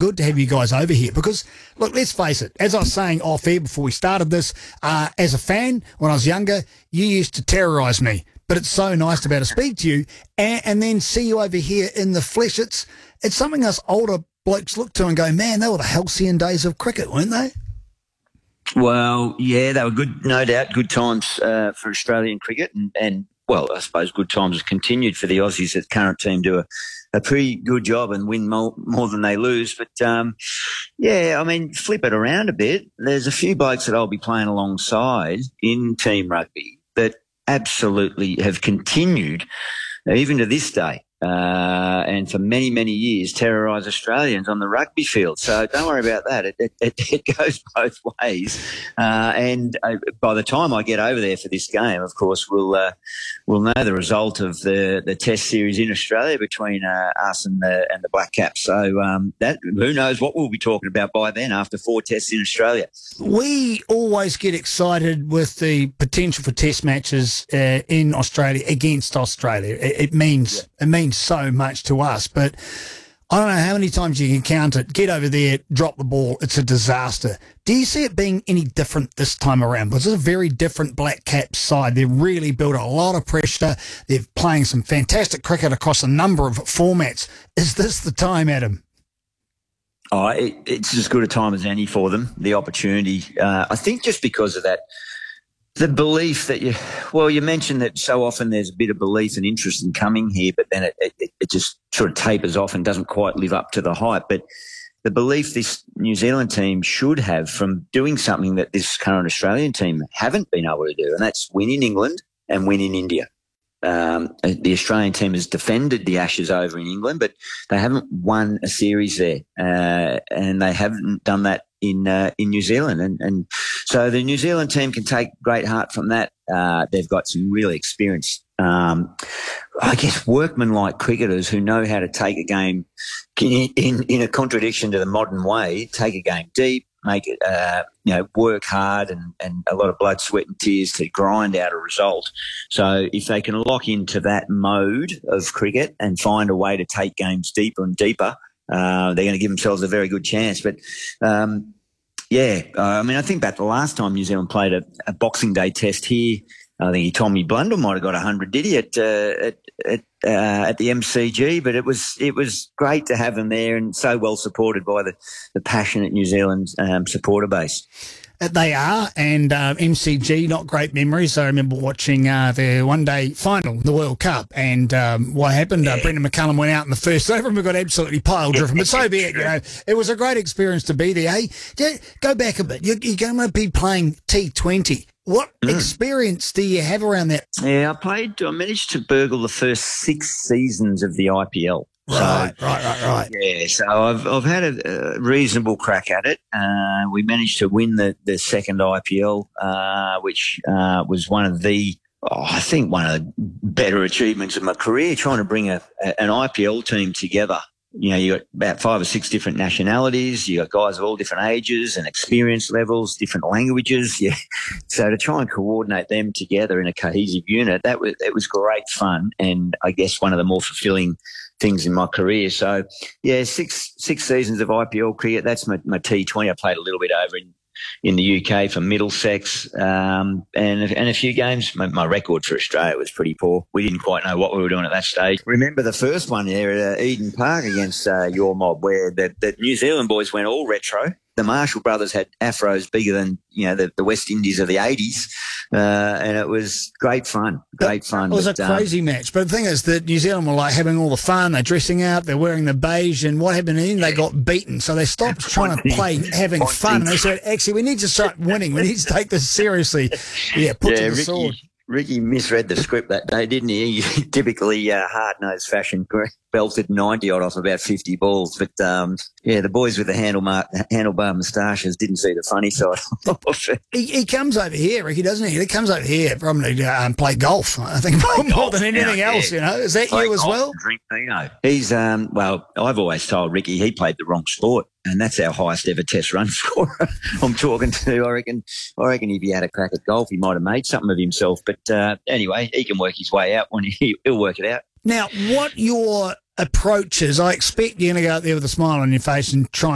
good to have you guys over here because, look, let's face it, as I was saying off air before we started this, as a fan, when I was younger, you used to terrorise me. But it's so nice to be able to speak to you and then see you over here in the flesh. It's something us older blokes look to and go, man, they were the halcyon days of cricket, weren't they? Well, yeah, they were good, no doubt, good times for Australian cricket and well, I suppose good times have continued for the Aussies. The current team do a pretty good job and win more than they lose. But, yeah, I mean, flip it around a bit. There's a few blokes that I'll be playing alongside in team rugby that absolutely have continued, even to this day, and for many, many years, terrorise Australians on the rugby field. So don't worry about that. It goes both ways. And by the time I get over there for this game, of course, we'll know the result of the Test series in Australia between us and the Black Caps. So that who knows what we'll be talking about by then after 4 Tests in Australia. We always get excited with the potential for Test matches in Australia against Australia. It means so much to us, but I don't know how many times you can count it. Get over there, drop the ball. It's a disaster. Do you see it being any different this time around? Because it's a very different Black Caps side. They've really built a lot of pressure. They're playing some fantastic cricket across a number of formats. Is this the time, Adam? Oh, it's as good a time as any for them, the opportunity. I think just because of that, the belief that you mentioned that so often there's a bit of belief and interest in coming here, but then it just sort of tapers off and doesn't quite live up to the hype. But the belief this New Zealand team should have from doing something that this current Australian team haven't been able to do, and that's win in England and win in India. The Australian team has defended the Ashes over in England, but they haven't won a series there, and they haven't done that in New Zealand, and so the New Zealand team can take great heart from that. They've got some really experienced, I guess, workman-like cricketers who know how to take a game in a contradiction to the modern way, take a game deep, make it, work hard and a lot of blood, sweat and tears to grind out a result. So if they can lock into that mode of cricket and find a way to take games deeper and deeper, they're going to give themselves a very good chance. But, I think back the last time New Zealand played a Boxing Day test here, I think Tommy Blundell might have got 100, did he, at the MCG? But it was great to have them there and so well supported by the passionate New Zealand supporter base. They are, and MCG, not great memories. I remember watching their one-day final, the World Cup, and what happened, Brendan McCullum went out in the first over and we got absolutely pile-driven, but so be it, it was a great experience to be there. Hey, go back a bit. You're going to be playing T20. What experience do you have around that? Yeah, I managed to burgle the first 6 seasons of the IPL. Right. Yeah, so I've had a reasonable crack at it. We managed to win the second IPL, which was one of the better achievements of my career, trying to bring an IPL team together. You know, you got about 5 or 6 different nationalities. You got guys of all different ages and experience levels, different languages. Yeah, so to try and coordinate them together in a cohesive unit, it was great fun, and I guess one of the more fulfilling things in my career. So, yeah, six seasons of IPL cricket. That's my T20. I played a little bit over in the UK for Middlesex, and a few games. My record for Australia was pretty poor. We didn't quite know what we were doing at that stage. Remember the first one there at Eden Park against your mob, where the New Zealand boys went all retro. The Marshall brothers had afros bigger than the West Indies of the 80s, and it was great fun. It was a crazy match. But the thing is that New Zealand were like having all the fun. They're dressing out, they're wearing the beige, and what happened in? They got beaten. So they stopped trying to play having fun. And they said, actually, we need to start winning. We need to take this seriously. Yeah, to the sword. Ricky misread the script that day, didn't he? He typically hard-nosed fashion belted 90-odd off about 50 balls. But, the boys with the handlebar moustaches didn't see the funny side of it. He comes over here, Ricky, doesn't he? He comes over here probably to play golf, I think, more than anything else, you know. Is that you as well? Drink Pinot. He's, I've always told Ricky he played the wrong sport. And that's our highest ever test run scorer I'm talking to. I reckon if he had a crack at golf, he might have made something of himself. But anyway, he can work his way out when he'll work it out. Now, what your approach is, I expect you're going to go out there with a smile on your face and try